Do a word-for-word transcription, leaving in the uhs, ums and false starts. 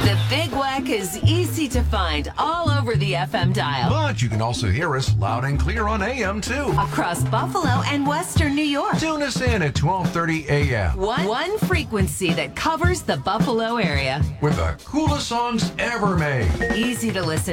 The Big Wack is easy to find all over the F M dial. But you can also hear us loud and clear on A M too. Across Buffalo and Western New York. Tune us in at twelve thirty A M. One, one frequency that covers the Buffalo area. With the coolest songs ever made. Easy to listen